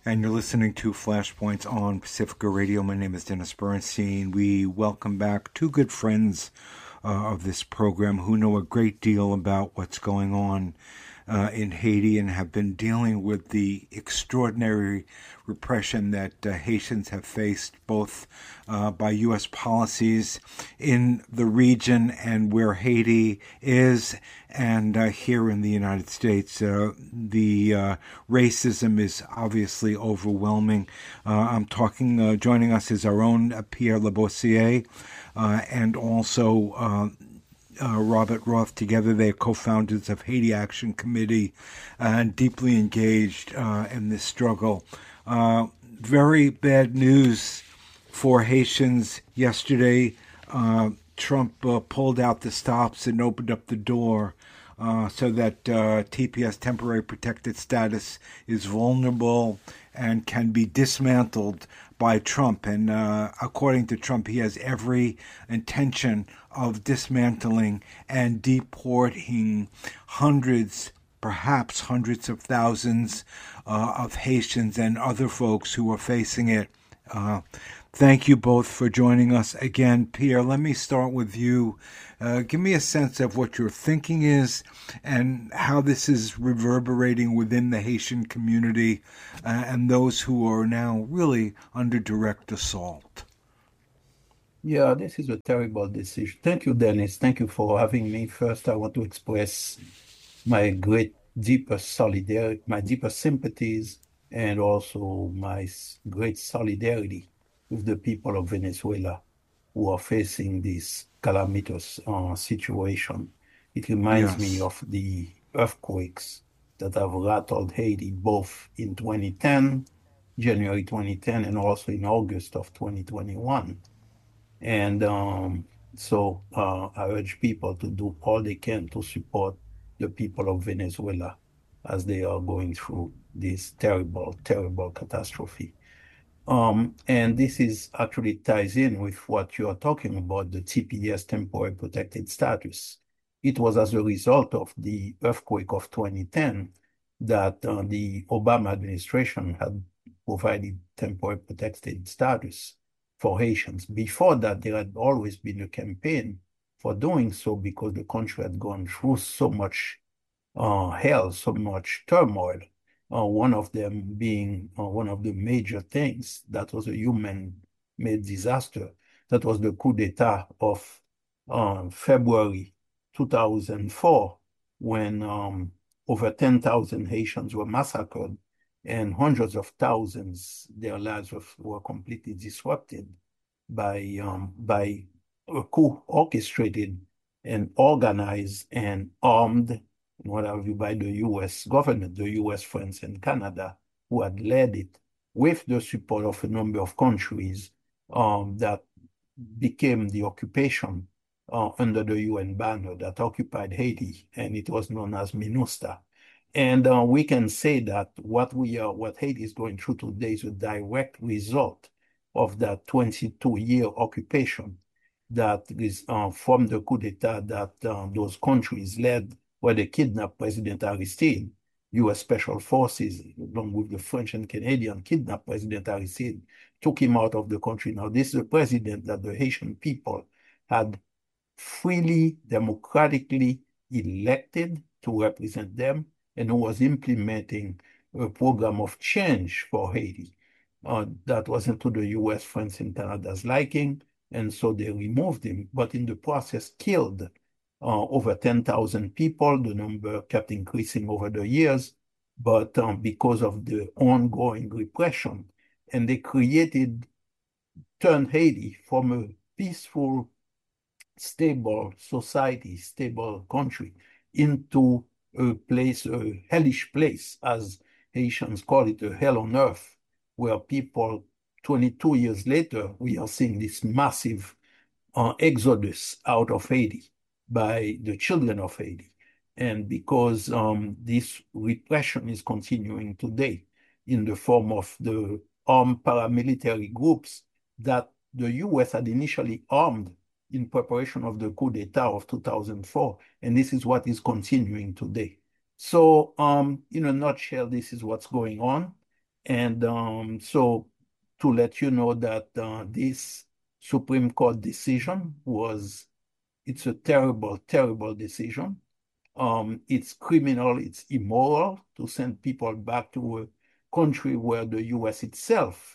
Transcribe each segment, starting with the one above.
And you're listening to Flashpoints on Pacifica Radio. My name is Dennis Bernstein. We welcome back two good friends of this program who know a great deal about what's going on in Haiti and have been dealing with the extraordinary repression that Haitians have faced both by U.S. policies in the region and where Haiti is, and here in the United States. The racism is obviously overwhelming. Joining us is our own Pierre Labossiere and also Robert Roth. Together, they are co-founders of Haiti Action Committee and deeply engaged in this struggle. Very bad news for Haitians yesterday. Trump pulled out the stops and opened up the door so that TPS, temporary protected status, is vulnerable and can be dismantled by Trump. And according to Trump, he has every intention of dismantling and deporting hundreds, perhaps hundreds of thousands of Haitians and other folks who are facing it. Thank you both for joining us again. Pierre, let me start with you. Give me a sense of what your thinking is and how this is reverberating within the Haitian community and those who are now really under direct assault. Yeah, this is a terrible decision. Thank you, Dennis. Thank you for having me. First, I want to express my deepest solidarity, my deepest sympathies, and also my great solidarity with the people of Venezuela who are facing this calamitous situation. It reminds me Yes. of the earthquakes that have rattled Haiti both in 2010, January 2010, and also in August of 2021. And I urge people to do all they can to support the people of Venezuela as they are going through this terrible, terrible catastrophe. And this is actually ties in with what you are talking about, the TPS, temporary protected status. It was as a result of the earthquake of 2010 that the Obama administration had provided temporary protected status for Haitians. Before that, there had always been a campaign for doing so because the country had gone through so much hell, so much turmoil. One of them being one of the major things that was a human-made disaster. That was the coup d'etat of February 2004, when over 10,000 Haitians were massacred and hundreds of thousands, their lives were completely disrupted by a coup orchestrated and organized and armed, what have you, by the U.S. government, the U.S., France, and Canada, who had led it with the support of a number of countries that became the occupation under the UN banner that occupied Haiti, and it was known as MINUSTA. And we can say that what Haiti is going through today is a direct result of that 22-year occupation that is from the coup d'etat that those countries led, where they kidnapped President Aristide. U.S. Special Forces, along with the French and Canadian, kidnapped President Aristide, took him out of the country. Now, this is a president that the Haitian people had freely, democratically elected to represent them, and who was implementing a program of change for Haiti that wasn't to the U.S., France, and Canada's liking, and so they removed him, but in the process killed over 10,000 people. The number kept increasing over the years, but because of the ongoing repression, and they turned Haiti from a peaceful, stable society, stable country, into a hellish place, as Haitians call it, a hell on earth, where people, 22 years later, we are seeing this massive exodus out of Haiti by the children of Haiti. And because this repression is continuing today in the form of the armed paramilitary groups that the U.S. had initially armed in preparation of the coup d'etat of 2004. And this is what is continuing today. So, in a nutshell, this is what's going on. And so to let you know that this Supreme Court decision it's a terrible, terrible decision. It's criminal, it's immoral to send people back to a country where the US itself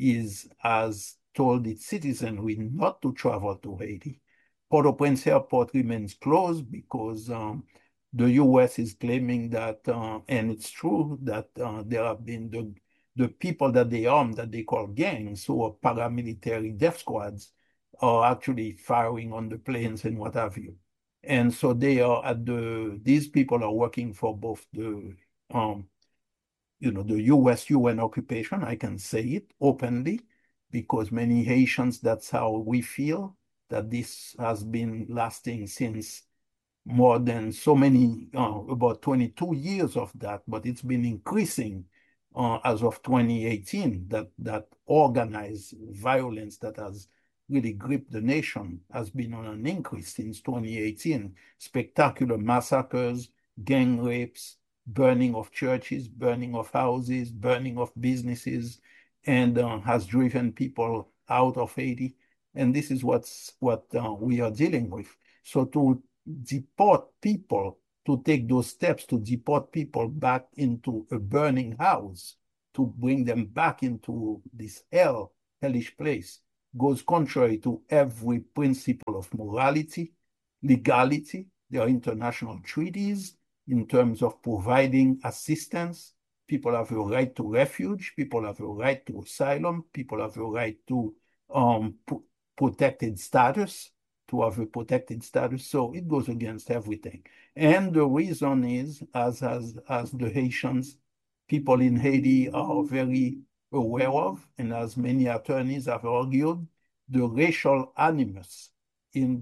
has told its citizenry not to travel to Haiti. Port-au-Prince Airport remains closed because the US is claiming that, and it's true, that there have been the people that they arm, that they call gangs, or paramilitary death squads, are actually firing on the planes and what have you. And so these people are working for both um, the US UN occupation. I can say it openly because many Haitians, that's how we feel, that this has been lasting since more than so many, about 22 years of that, but it's been increasing as of 2018, that organized violence that has really gripped the nation has been on an increase since 2018. Spectacular massacres, gang rapes, burning of churches, burning of houses, burning of businesses, and has driven people out of Haiti. And this is what we are dealing with. So to deport people, to take those steps to deport people back into a burning house, to bring them back into this hellish place, goes contrary to every principle of morality, legality. There are international treaties in terms of providing assistance. People have a right to refuge. People have a right to asylum. People have a right to um, protected status, to have a protected status. So it goes against everything. And the reason is, as the Haitians, people in Haiti are very aware of, and as many attorneys have argued, the racial animus in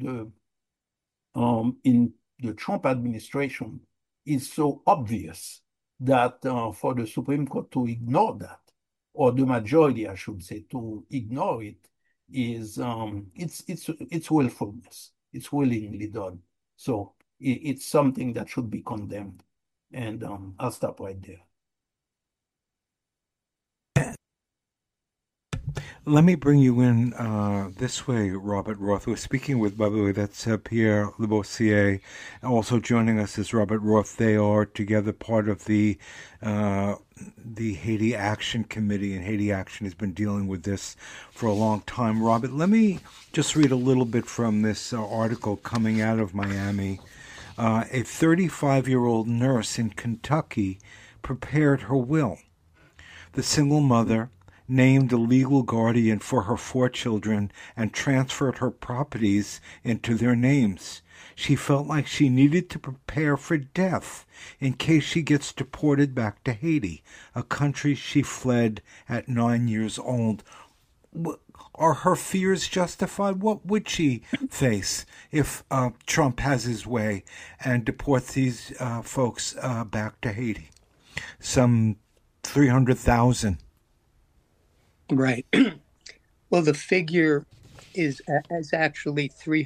the Trump administration is so obvious that for the Supreme Court to ignore that, or the majority, I should say, to ignore it, is it's willfulness. It's willingly done. So it's something that should be condemned. And I'll stop right there. Let me bring you in this way, Robert Roth. We're speaking with, by the way, that's Pierre Lebossier. Also joining us is Robert Roth. They are together part of the Haiti Action Committee, and Haiti Action has been dealing with this for a long time. Robert, let me just read a little bit from this article coming out of Miami. A 35-year-old nurse in Kentucky prepared her will. The single mother named a legal guardian for her 4 children and transferred her properties into their names. She felt like she needed to prepare for death in case she gets deported back to Haiti, a country she fled at 9 years old. Are her fears justified? What would she face if Trump has his way and deports these folks back to Haiti? Some 300,000. Right. Well, the figure is actually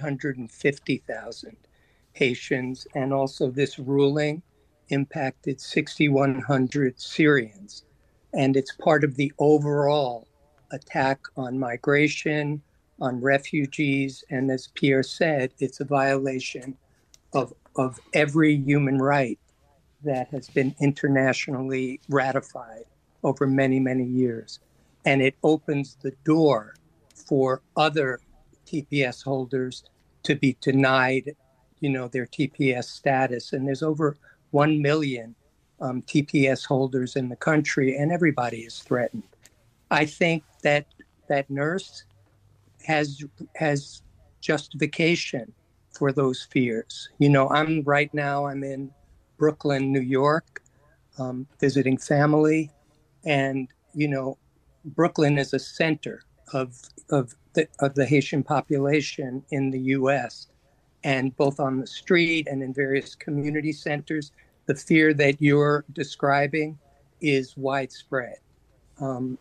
350,000 Haitians, and also this ruling impacted 6,100 Syrians. And it's part of the overall attack on migration, on refugees, and as Pierre said, it's a violation of every human right that has been internationally ratified over many, many years. And it opens the door for other TPS holders to be denied, their TPS status. And there's over 1 million TPS holders in the country, and everybody is threatened. I think that nurse has justification for those fears. I'm in Brooklyn, New York, visiting family, and Brooklyn is a center of the Haitian population in the U.S. And both on the street and in various community centers, the fear that you're describing is widespread. And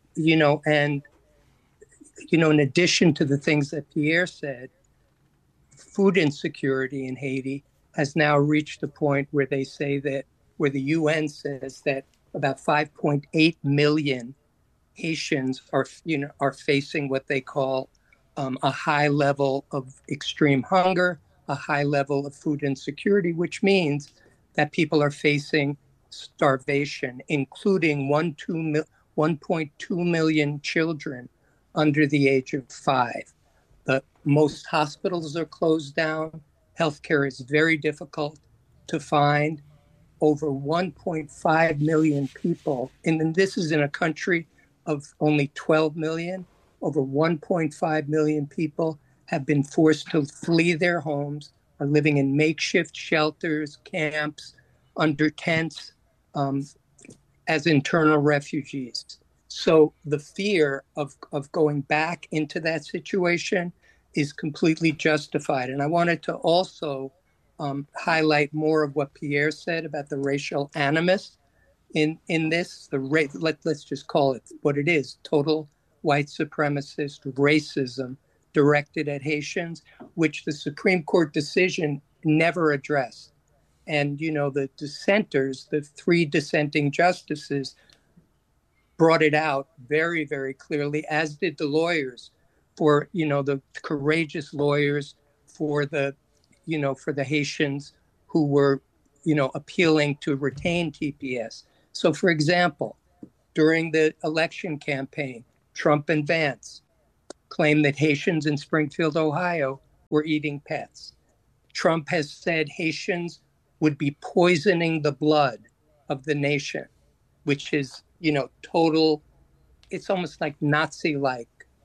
in addition to the things that Pierre said, food insecurity in Haiti has now reached the point where the UN says that about 5.8 million Haitians are facing what they call a high level of extreme hunger, a high level of food insecurity, which means that people are facing starvation, including 1.2 million children under the age of 5. Most hospitals are closed down. Healthcare is very difficult to find. Over 1.5 million people, and this is in a country of only 12 million, over 1.5 million people have been forced to flee their homes, are living in makeshift shelters, camps, under tents, as internal refugees. So the fear of going back into that situation is completely justified. And I wanted to also highlight more of what Pierre said about the racial animus in this. Let's just call it what it is: total white supremacist racism directed at Haitians, which the Supreme Court decision never addressed. And the dissenters, the 3 dissenting justices, brought it out very, very clearly, as did the lawyers, for the courageous lawyers for the Haitians who were appealing to retain TPS. So, for example, during the election campaign, Trump and Vance claimed that Haitians in Springfield, Ohio, were eating pets. Trump has said Haitians would be poisoning the blood of the nation, which is total. It's almost like Nazi-like,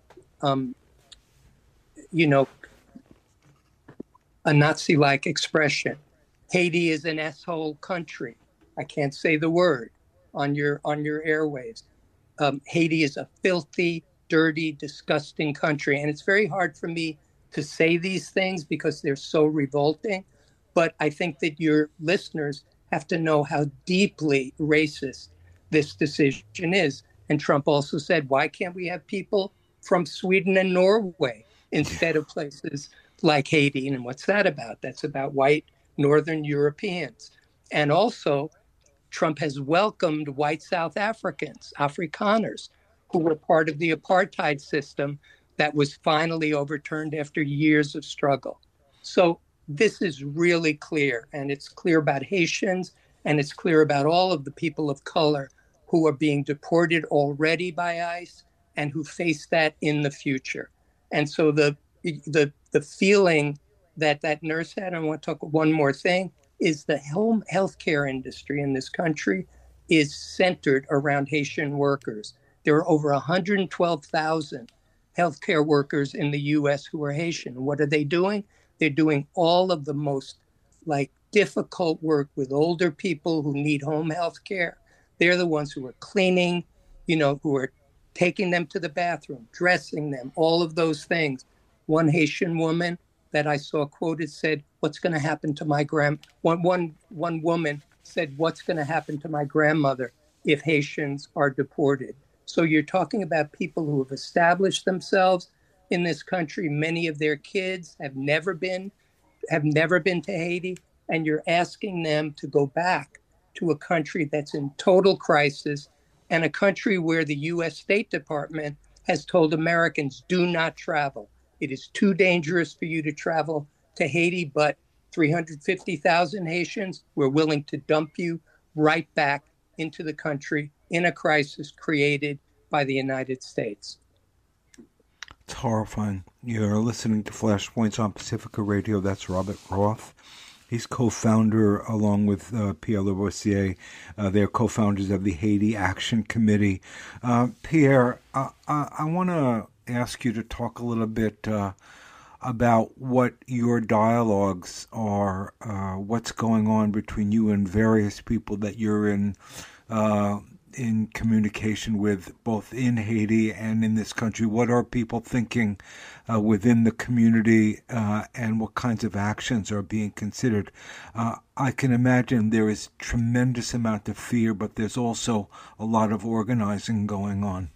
a Nazi-like expression. Haiti is an asshole country. I can't say the word on your airwaves. Haiti is a filthy, dirty, disgusting country, and it's very hard for me to say these things because they're so revolting. But I think that your listeners have to know how deeply racist this decision is. And Trump also said, why can't we have people from Sweden and Norway instead of places like Haiti? And what's that about? That's about white Northern Europeans. And also, Trump has welcomed white South Africans, Afrikaners, who were part of the apartheid system that was finally overturned after years of struggle. So this is really clear, and it's clear about Haitians, and it's clear about all of the people of color who are being deported already by ICE and who face that in the future. And so the feeling that nurse had, I want to talk one more thing, is the home healthcare industry in this country is centered around Haitian workers. There are over 112,000 healthcare workers in the U.S. who are Haitian. What are they doing? They're doing all of the most difficult work with older people who need home health care. They're the ones who are cleaning, who are taking them to the bathroom, dressing them, all of those things. One Haitian woman that I saw quoted said, what's going to happen to my one woman said, what's going to happen to my grandmother if Haitians are deported? So you're talking about people who have established themselves in this country. Many of their kids have never been to Haiti, and you're asking them to go back to a country that's in total crisis, and a country where the U.S. State Department has told Americans, do not travel. It is too dangerous for you to travel to Haiti, but 350,000 Haitians, we're willing to dump you right back into the country in a crisis created by the United States. It's horrifying. You're listening to Flashpoints on Pacifica Radio. That's Robert Roth. He's co-founder, along with Pierre Lavoisier. They're co-founders of the Haiti Action Committee. Pierre, I want to ask you to talk a little bit about what your dialogues are, what's going on between you and various people that you're in communication with, both in Haiti and in this country. What are people thinking within the community, and what kinds of actions are being considered? I can imagine there is tremendous amount of fear, but there's also a lot of organizing going on.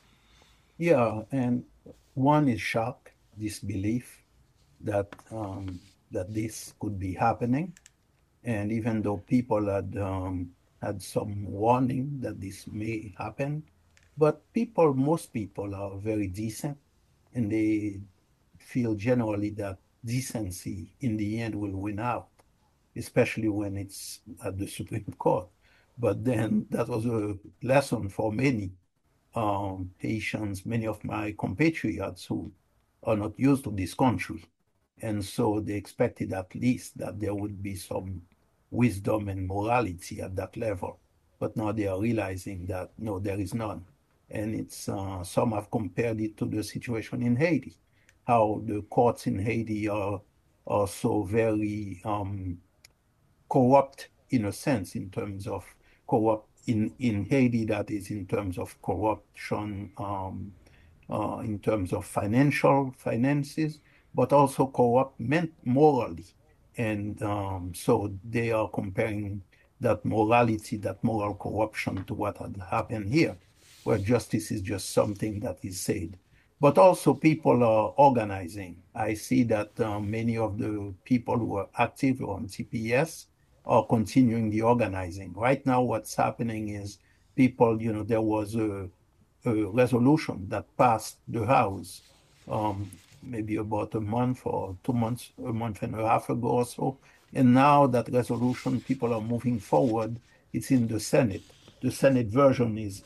Yeah, and one is shock, disbelief that that this could be happening. And even though people had had some warning that this may happen. But most people are very decent, and they feel generally that decency in the end will win out, especially when it's at the Supreme Court. But then that was a lesson for many Haitians, many of my compatriots who are not used to this country. And so they expected at least that there would be some wisdom and morality at that level. But now they are realizing that no, there is none. And it's some have compared it to the situation in Haiti, how the courts in Haiti are so very corrupt in a sense in terms of corrupt in Haiti, that is in terms of corruption, in terms of finances, but also corrupt morally. And so they are comparing that morality, that moral corruption to what had happened here, where justice is just something that is said. But also people are organizing. I see that many of the people who are active on CPS are continuing the organizing. Right now, what's happening is people, there was a resolution that passed the House maybe about a month or 2 months, a month and a half ago or so. And now that resolution, people are moving forward. It's in the Senate. The Senate version is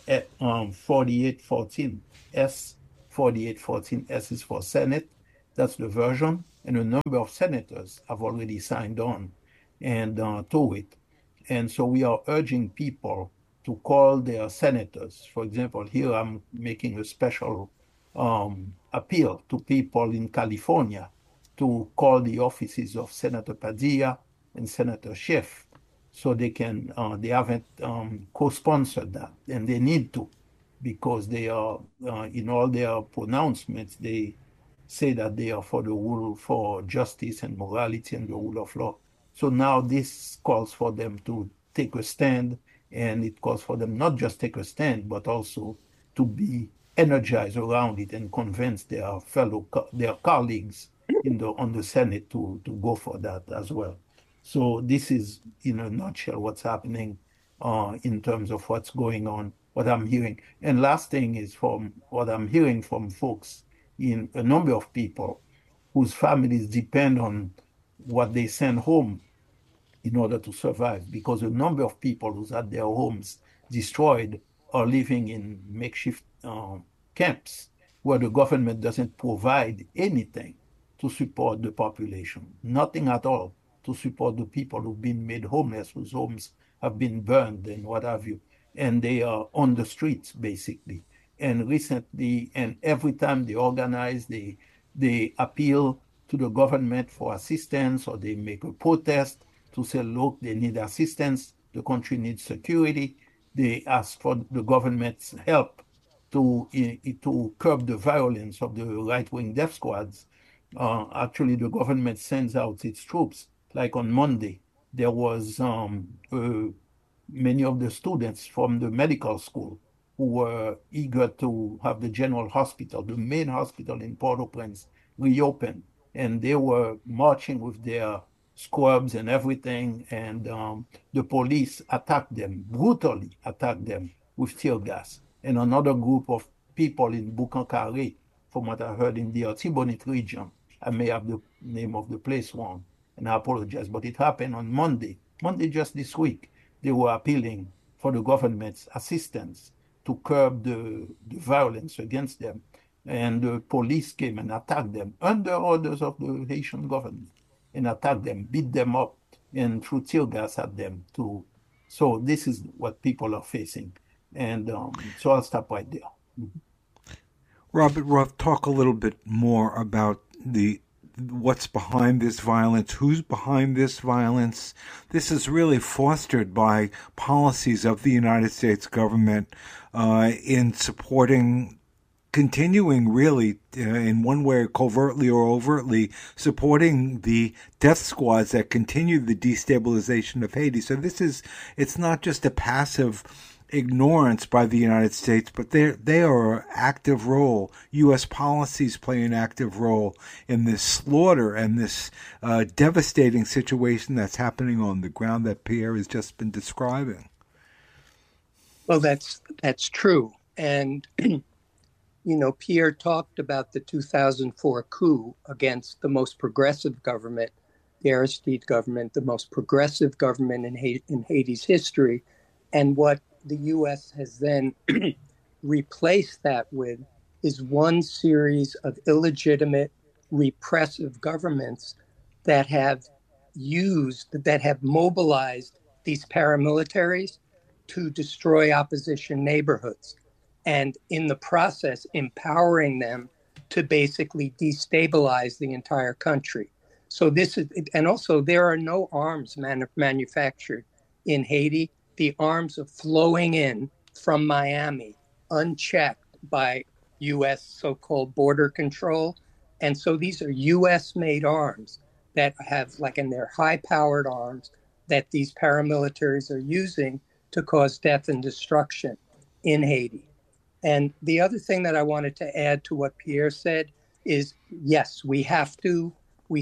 4814. S 4814. S is for Senate. That's the version. And a number of senators have already signed on and to it. And so we are urging people to call their senators. For example, here I'm making a special appeal to people in California to call the offices of Senator Padilla and Senator Schiff, so they haven't co-sponsored that, and they need to, because they are, in all their pronouncements, they say that they are for justice and morality and the rule of law. So now this calls for them to take a stand, and it calls for them not just take a stand, but also to be energized around it and convince their colleagues on the Senate to go for that as well. So this is, in a nutshell, what's happening in terms of what's going on, what I'm hearing. And last thing is from what I'm hearing from folks, in a number of people whose families depend on what they send home in order to survive, because a number of people who's had their homes destroyed are living in makeshift camps where the government doesn't provide anything to support the population, nothing at all to support the people who've been made homeless, whose homes have been burned and what have you. And they are on the streets, basically. And recently, and every time they organize, they appeal to the government for assistance, or they make a protest to say, look, they need assistance, the country needs security. They ask for the government's help to curb the violence of the right-wing death squads. Actually, the government sends out its troops. Like on Monday, there was many of the students from the medical school who were eager to have the general hospital, the main hospital in Port-au-Prince, reopened. And they were marching with their squabs and everything, and the police attacked them, brutally attacked them with tear gas. And another group of people in Boucan-Carré, from what I heard, in the Artibonite region, I may have the name of the place wrong, and I apologize, but it happened on Monday just this week. They were appealing for the government's assistance to curb the violence against them. And the police came and attacked them under orders of the Haitian government, and attacked them, beat them up, and threw tear gas at them too. So this is what people are facing. And so I'll stop right there. Robert Ruff, talk a little bit more about what's behind this violence, who's behind this violence. This is really fostered by policies of the United States government in supporting, continuing really in one way, covertly or overtly, supporting the death squads that continue the destabilization of Haiti. So it's not just a passive ignorance by the United States, but they are an active role. U.S. policies play an active role in this slaughter and this devastating situation that's happening on the ground that Pierre has just been describing. Well, that's true. And, Pierre talked about the 2004 coup against the most progressive government, the Aristide government, the most progressive government in Haiti's history. And what the U.S. has then replaced that with is one series of illegitimate, repressive governments that have mobilized these paramilitaries to destroy opposition neighborhoods, and in the process, empowering them to basically destabilize the entire country. So and also there are no arms manufactured in Haiti. The arms are flowing in from Miami, unchecked by U.S. so-called border control. And so these are U.S. made arms that have, and they're high-powered arms that these paramilitaries are using to cause death and destruction in Haiti. And the other thing that I wanted to add to what Pierre said is, yes, we have to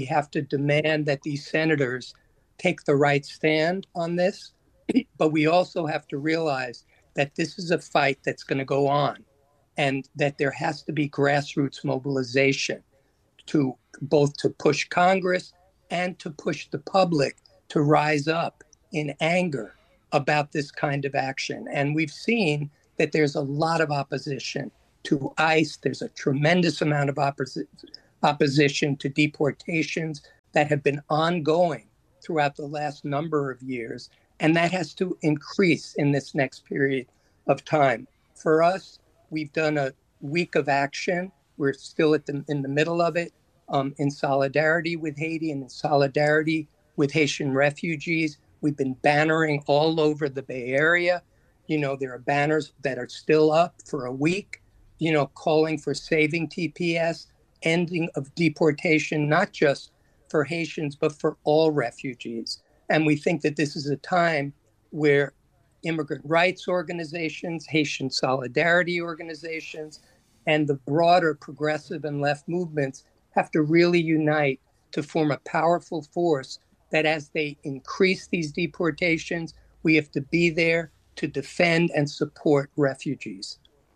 demand that these senators take the right stand on this, but we also have to realize that this is a fight that's going to go on, and that there has to be grassroots mobilization to push Congress and to push the public to rise up in anger about this kind of action. And we've seen that there's a lot of opposition to ICE. There's a tremendous amount of opposition to deportations that have been ongoing throughout the last number of years. And that has to increase in this next period of time. For us, we've done a week of action. We're still in the middle of it, in solidarity with Haiti and in solidarity with Haitian refugees. We've been bannering all over the Bay Area. There are banners that are still up for a week, calling for saving TPS, ending of deportation, not just for Haitians, but for all refugees. And we think that this is a time where immigrant rights organizations, Haitian solidarity organizations, and the broader progressive and left movements have to really unite to form a powerful force that as they increase these deportations, we have to be there to defend and support refugees.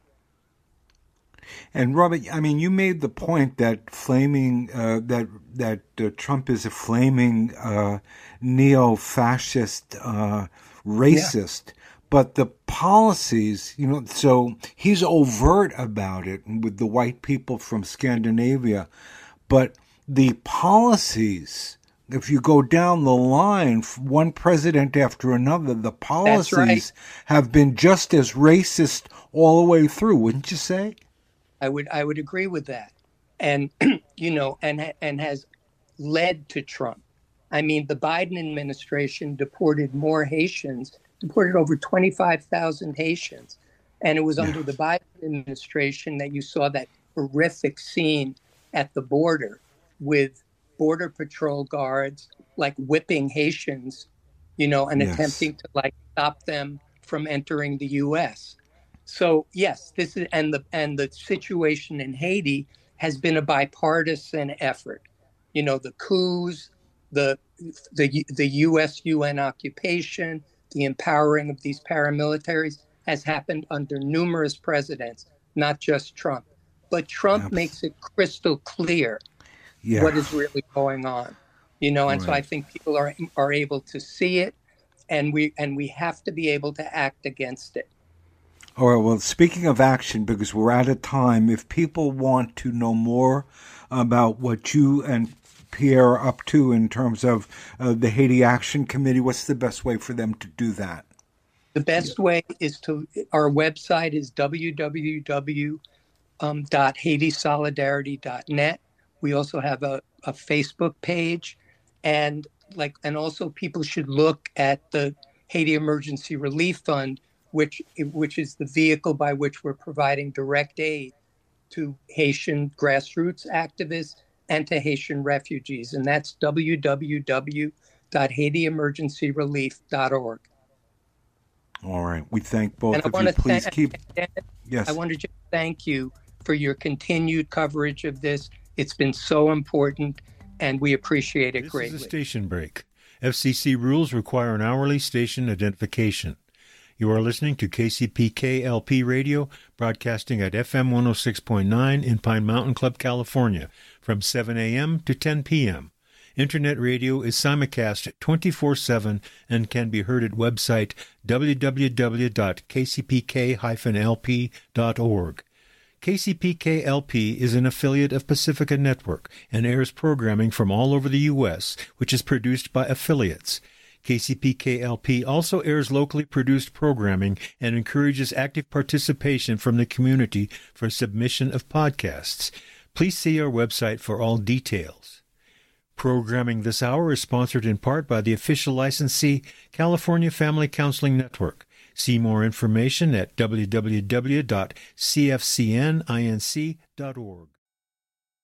And Robert, I mean, you made the point that Trump is a flaming neo-fascist racist, but the policies, so he's overt about it with the white people from Scandinavia, but the policies, if you go down the line, one president after another, the policies have been just as racist all the way through, wouldn't you say? I would agree with that. And, and has led to Trump. I mean, the Biden administration deported over 25,000 Haitians. And it was under the Biden administration that you saw that horrific scene at the border with Border Patrol guards whipping Haitians, and attempting to stop them from entering the U.S. So yes, this is and the situation in Haiti has been a bipartisan effort. The coups, the U.S. UN occupation, the empowering of these paramilitaries has happened under numerous presidents, not just Trump. But Trump makes it crystal clear what is really going on, and so I think people are able to see it, and we have to be able to act against it. All right, well, speaking of action, because we're out of time, if people want to know more about what you and Pierre are up to in terms of the Haiti Action Committee, what's the best way for them to do that? The best way is our website is www.haitisolidarity.net. We also have a Facebook page, and also people should look at the Haiti Emergency Relief Fund, which is the vehicle by which we're providing direct aid to Haitian grassroots activists and to Haitian refugees. And that's www.haitiemergencyrelief.org. All right. We thank both of you. Please keep... Yes. I want to just thank you for your continued coverage of this. It's been so important, and we appreciate it greatly. This is a station break. FCC rules require an hourly station identification. You are listening to KCPK LP Radio, broadcasting at FM 106.9 in Pine Mountain Club, California, from 7 a.m. to 10 p.m. Internet radio is simulcast 24/7 and can be heard at website www.kcpk-lp.org. KCPK-LP is an affiliate of Pacifica Network and airs programming from all over the U.S., which is produced by affiliates. KCPK-LP also airs locally produced programming and encourages active participation from the community for submission of podcasts. Please see our website for all details. Programming this hour is sponsored in part by the official licensee, California Family Counseling Network. See more information at www.cfcninc.org.